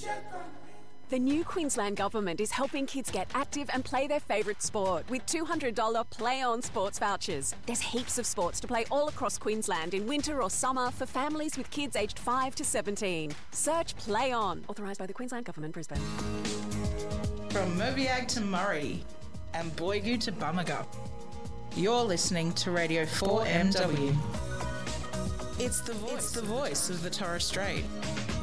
The new Queensland Government is helping kids get active and play their favourite sport with $200 Play On sports vouchers. There's heaps of sports to play all across Queensland in winter or summer for families with kids aged 5 to 17. Search Play On. Authorised by the Queensland Government, Brisbane. From Mobiag to Murray and Boigu to Bamaga, you're listening to Radio 4MW. It's the voice of the Torres Strait.